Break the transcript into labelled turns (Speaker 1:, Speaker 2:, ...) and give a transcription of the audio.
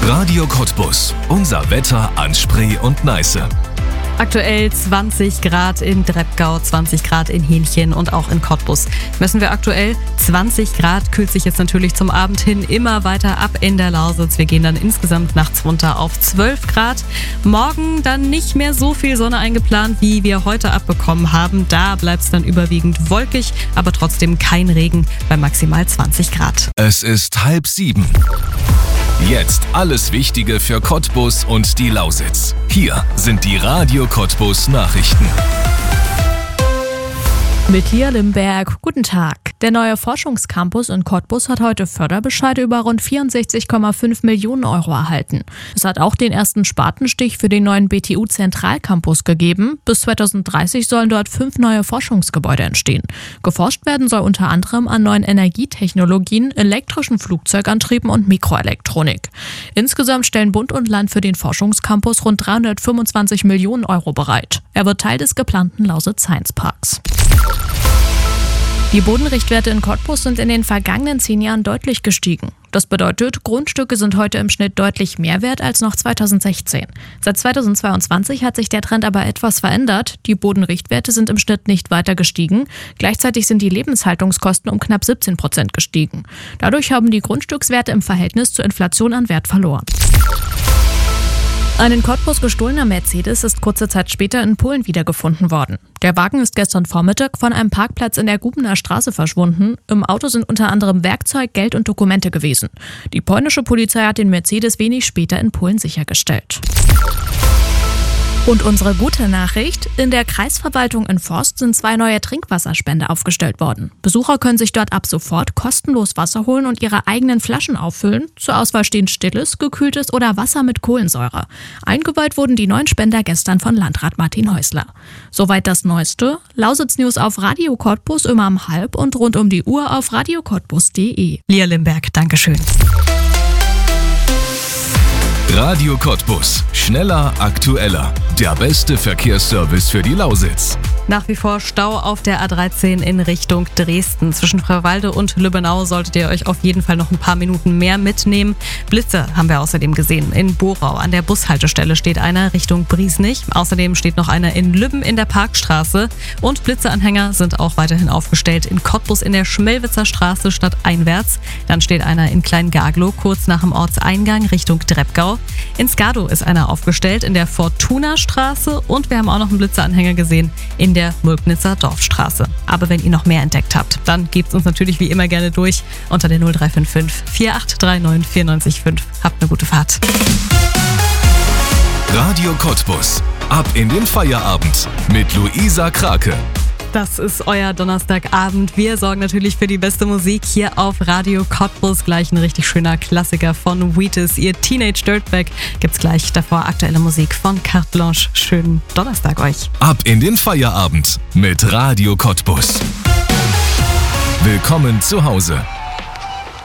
Speaker 1: Radio Cottbus. Unser Wetter an Spree und Neiße.
Speaker 2: Aktuell 20 Grad in Dreppgau, 20 Grad in Hähnchen und auch in Cottbus. Messen wir aktuell 20 Grad, kühlt sich jetzt natürlich zum Abend hin immer weiter ab in der Lausitz. Wir gehen dann insgesamt nachts runter auf 12 Grad. Morgen dann nicht mehr so viel Sonne eingeplant, wie wir heute abbekommen haben. Da bleibt es dann überwiegend wolkig, aber trotzdem kein Regen bei maximal 20 Grad.
Speaker 1: Es ist 6:30. Jetzt alles Wichtige für Cottbus und die Lausitz. Hier sind die Radio Cottbus Nachrichten.
Speaker 3: Mit Lia Limberg, guten Tag. Der neue Forschungscampus in Cottbus hat heute Förderbescheide über rund 64,5 Millionen Euro erhalten. Es hat auch den ersten Spatenstich für den neuen BTU-Zentralcampus gegeben. Bis 2030 sollen dort 5 neue Forschungsgebäude entstehen. Geforscht werden soll unter anderem an neuen Energietechnologien, elektrischen Flugzeugantrieben und Mikroelektronik. Insgesamt stellen Bund und Land für den Forschungscampus rund 325 Millionen Euro bereit. Er wird Teil des geplanten Lausitz Science Parks. Die Bodenrichtwerte in Cottbus sind in den vergangenen 10 Jahren deutlich gestiegen. Das bedeutet, Grundstücke sind heute im Schnitt deutlich mehr wert als noch 2016. Seit 2022 hat sich der Trend aber etwas verändert. Die Bodenrichtwerte sind im Schnitt nicht weiter gestiegen. Gleichzeitig sind die Lebenshaltungskosten um knapp 17% gestiegen. Dadurch haben die Grundstückswerte im Verhältnis zur Inflation an Wert verloren. Ein in Cottbus gestohlener Mercedes ist kurze Zeit später in Polen wiedergefunden worden. Der Wagen ist gestern Vormittag von einem Parkplatz in der Gubener Straße verschwunden. Im Auto sind unter anderem Werkzeug, Geld und Dokumente gewesen. Die polnische Polizei hat den Mercedes wenig später in Polen sichergestellt. Und unsere gute Nachricht: In der Kreisverwaltung in Forst sind 2 neue Trinkwasserspender aufgestellt worden. Besucher können sich dort ab sofort kostenlos Wasser holen und ihre eigenen Flaschen auffüllen. Zur Auswahl stehen stilles, gekühltes oder Wasser mit Kohlensäure. Eingeweiht wurden die neuen Spender gestern von Landrat Martin Häusler. Soweit das Neueste. Lausitz News auf Radio Cottbus immer um 12:30 und rund um die Uhr auf radiocottbus.de.
Speaker 2: Lia Limberg, Dankeschön.
Speaker 1: Radio Cottbus. Schneller, aktueller. Der beste Verkehrsservice für die Lausitz.
Speaker 2: Nach wie vor Stau auf der A13 in Richtung Dresden. Zwischen Frauwalde und Lübbenau solltet ihr euch auf jeden Fall noch ein paar Minuten mehr mitnehmen. Blitze haben wir außerdem gesehen. In Borau an der Bushaltestelle steht einer Richtung Briesnich. Außerdem steht noch einer in Lübben in der Parkstraße. Und Blitzeanhänger sind auch weiterhin aufgestellt in Cottbus in der Schmelwitzer Straße stadteinwärts. Dann steht einer in Kleingaglow kurz nach dem Ortseingang Richtung Dreppgau. In Skado ist einer aufgestellt in der Fortuna-Straße und wir haben auch noch einen Blitzeranhänger gesehen in der Mulknitzer Dorfstraße. Aber wenn ihr noch mehr entdeckt habt, dann gebt es uns natürlich wie immer gerne durch unter der 0355 4839 94,5. Habt eine gute Fahrt.
Speaker 1: Radio Cottbus. Ab in den Feierabend mit Luisa Krake.
Speaker 2: Das ist euer Donnerstagabend. Wir sorgen natürlich für die beste Musik hier auf Radio Cottbus. Gleich ein richtig schöner Klassiker von Wheatus. Ihr Teenage Dirtbag gibt's gleich. Davor aktuelle Musik von Carte Blanche. Schönen Donnerstag euch.
Speaker 1: Ab in den Feierabend mit Radio Cottbus. Willkommen zu Hause.